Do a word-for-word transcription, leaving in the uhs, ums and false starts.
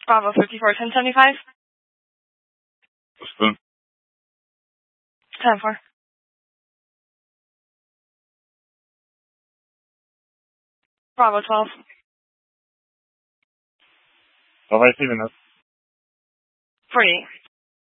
Bravo fifty-four, ten seventy-five. Spoon. ten four. Bravo twelve. twelve, I see the note. forty-eight.